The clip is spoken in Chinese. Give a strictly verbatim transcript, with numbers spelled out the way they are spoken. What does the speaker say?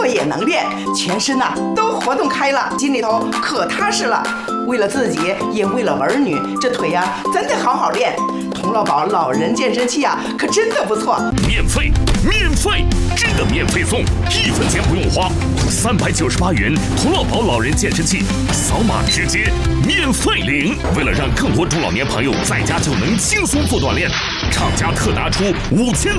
做也能练，全身呐、啊、都活动开了，心里头可踏实了。为了自己，也为了儿女，这腿呀、啊、真得好好练。童乐宝老人健身器啊，可真的不错， 免费，免费，真的免费送，一分钱不用花，三百九十八元童乐宝老人健身器，扫码直接免费领。为了让更多中老年朋友在家就能轻松做锻炼，厂家特拿出五千